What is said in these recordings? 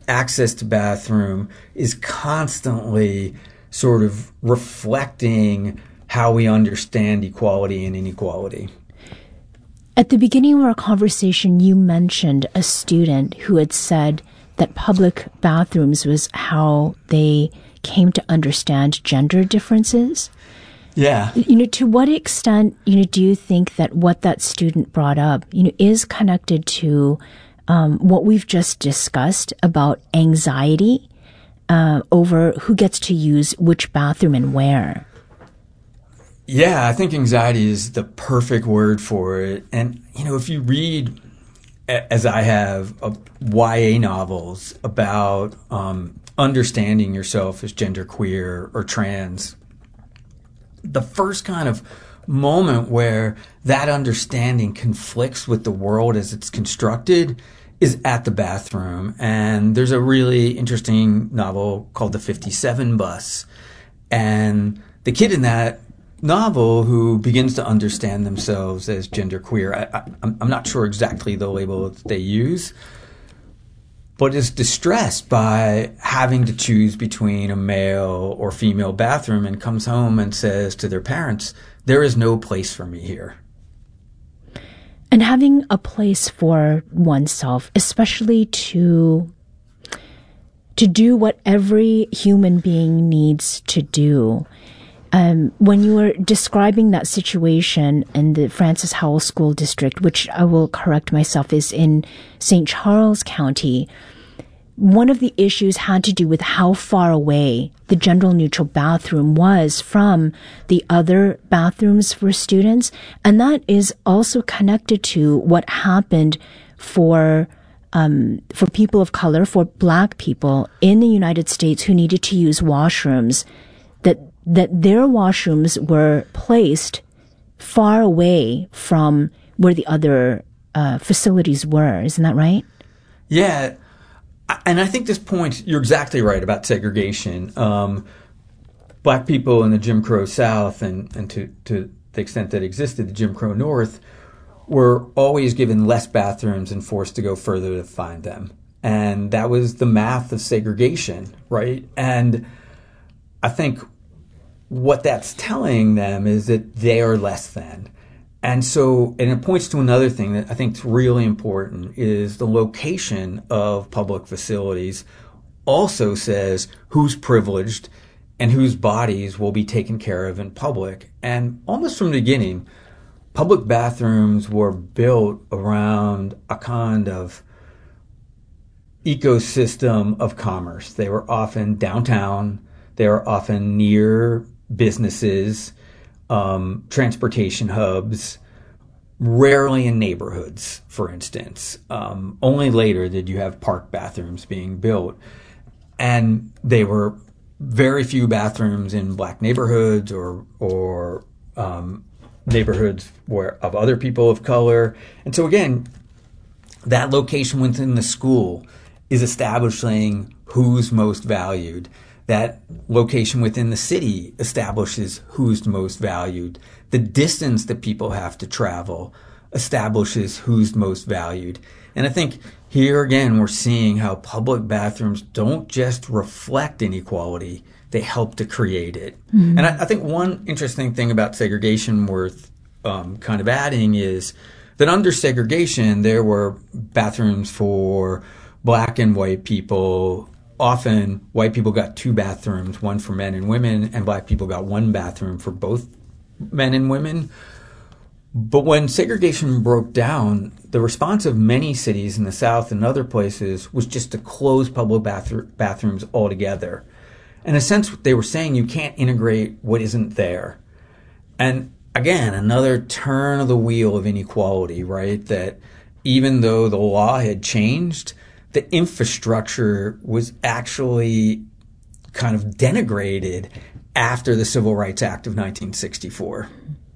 access to bathroom is constantly sort of reflecting how we understand equality and inequality. At the beginning of our conversation, you mentioned a student who had said that public bathrooms was how they came to understand gender differences. Yeah. To what extent, do you think that what that student brought up, is connected to what we've just discussed about anxiety over who gets to use which bathroom and where? Yeah, I think anxiety is the perfect word for it. And, if you read, as I have, YA novels about understanding yourself as genderqueer or trans, the first kind of moment where that understanding conflicts with the world as it's constructed is at the bathroom. And there's a really interesting novel called The 57 Bus. And the kid in that novel who begins to understand themselves as genderqueer, I'm not sure exactly the label that they use, but is distressed by having to choose between a male or female bathroom and comes home and says to their parents, there is no place for me here. And having a place for oneself, especially to do what every human being needs to do. When you were describing that situation in the Francis Howell School District, which I will correct myself is in St. Charles County, one of the issues had to do with how far away the gender-neutral bathroom was from the other bathrooms for students. And that is also connected to what happened for people of color, for Black people in the United States who needed to use washrooms, that their washrooms were placed far away from where the other facilities were. Isn't that right? Yeah. And I think this point, you're exactly right about segregation. Black people in the Jim Crow South and to the extent that existed, the Jim Crow North, were always given less bathrooms and forced to go further to find them. And that was the math of segregation, right? And I think what that's telling them is that they are less than. And it points to another thing that I think is really important is the location of public facilities also says who's privileged and whose bodies will be taken care of in public. And almost from the beginning, public bathrooms were built around a kind of ecosystem of commerce. They were often downtown. They were often near businesses, transportation hubs, rarely in neighborhoods, for instance. Only later did you have park bathrooms being built. And they were very few bathrooms in Black neighborhoods or neighborhoods of other people of color. And so again, that location within the school is establishing who's most valued. That location within the city establishes who's most valued. The distance that people have to travel establishes who's most valued. And I think here again, we're seeing how public bathrooms don't just reflect inequality, they help to create it. Mm-hmm. And I think one interesting thing about segregation worth kind of adding is that under segregation, there were bathrooms for Black and white people. Often, white people got two bathrooms, one for men and women, and Black people got one bathroom for both men and women. But when segregation broke down, the response of many cities in the South and other places was just to close public bathrooms altogether. In a sense, they were saying you can't integrate what isn't there. And again, another turn of the wheel of inequality, right? That even though the law had changed, the infrastructure was actually kind of denigrated after the Civil Rights Act of 1964.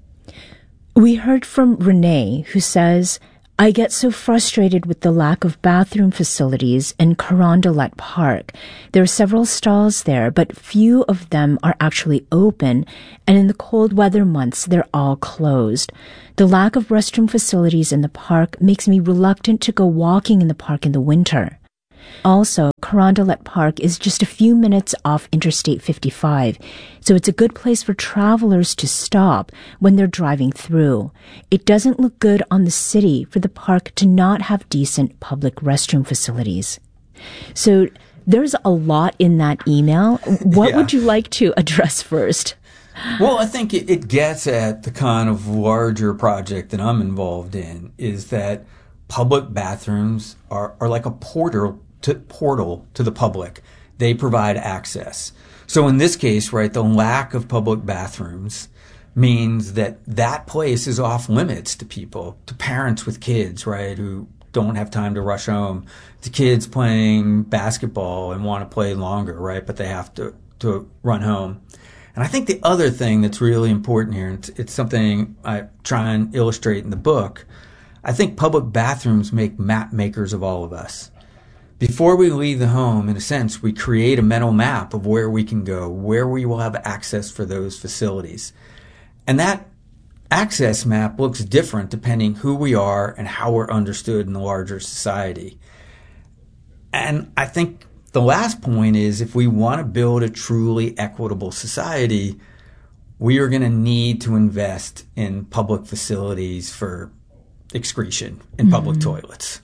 We heard from Renee, who says, I get so frustrated with the lack of bathroom facilities in Carondelet Park. There are several stalls there, but few of them are actually open, and in the cold weather months, they're all closed. The lack of restroom facilities in the park makes me reluctant to go walking in the park in the winter. Also, Carondelet Park is just a few minutes off Interstate 55, so it's a good place for travelers to stop when they're driving through. It doesn't look good on the city for the park to not have decent public restroom facilities. So there's a lot in that email. What would you like to address first? Well, I think it gets at the kind of larger project that I'm involved in, is that public bathrooms are like a portal to the public. They provide access. So in this case, right, the lack of public bathrooms means that place is off limits to people, to parents with kids, right, who don't have time to rush home, to kids playing basketball and want to play longer, right, but they have to run home. And I think the other thing that's really important here, and it's something I try and illustrate in the book, I think public bathrooms make map makers of all of us. Before we leave the home, in a sense, we create a mental map of where we can go, where we will have access for those facilities. And that access map looks different depending who we are and how we're understood in the larger society. And I think the last point is, if we want to build a truly equitable society, we are going to need to invest in public facilities for excretion and public toilets.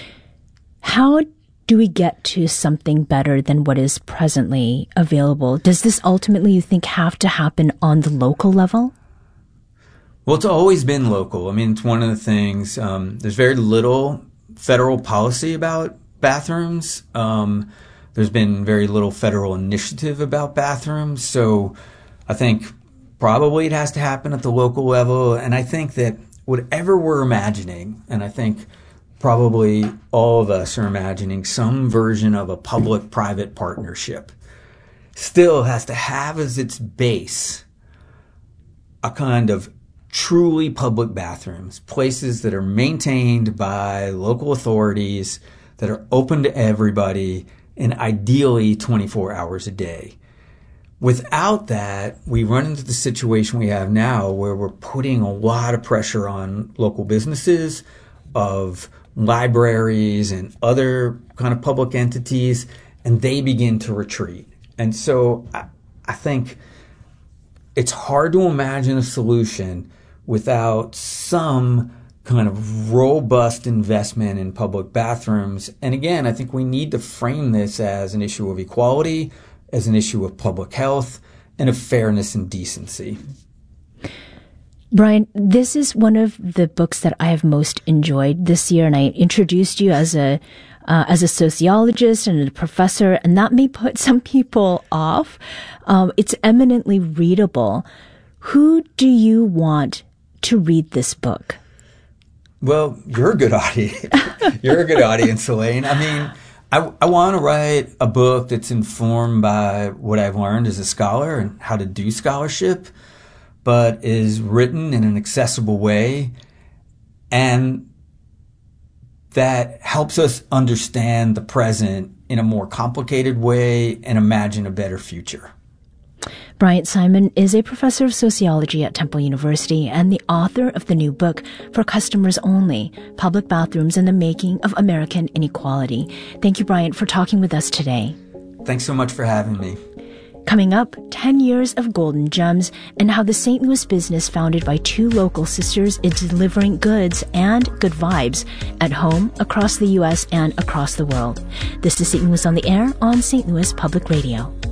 How do we get to something better than what is presently available? Does this ultimately, you think, have to happen on the local level? Well, it's always been local. I mean, it's one of the things, there's very little federal policy about bathrooms. There's been very little federal initiative about bathrooms. So I think probably it has to happen at the local level. And I think that whatever we're imagining, and I think probably all of us are imagining some version of a public-private partnership, still has to have as its base a kind of truly public bathrooms, places that are maintained by local authorities, that are open to everybody, and ideally 24 hours a day. Without that, we run into the situation we have now, where we're putting a lot of pressure on local businesses, of libraries and other kind of public entities, and they begin to retreat. And so I think it's hard to imagine a solution without some kind of robust investment in public bathrooms. And again, I think we need to frame this as an issue of equality, as an issue of public health, and of fairness and decency. Brian, this is one of the books that I have most enjoyed this year, and I introduced you as a sociologist and a professor, and that may put some people off. It's eminently readable. Who do you want to read this book? Well, you're a good audience. You're a good audience, Elaine. I mean, I want to write a book that's informed by what I've learned as a scholar and how to do scholarship, but is written in an accessible way and that helps us understand the present in a more complicated way and imagine a better future. Bryant Simon is a professor of sociology at Temple University and the author of the new book, For Customers Only, Public Bathrooms and the Making of American Inequality. Thank you, Bryant, for talking with us today. Thanks so much for having me. Coming up, 10 years of Golden Gems and how the St. Louis business founded by two local sisters is delivering goods and good vibes at home, across the U.S., and across the world. This is St. Louis on the Air on St. Louis Public Radio.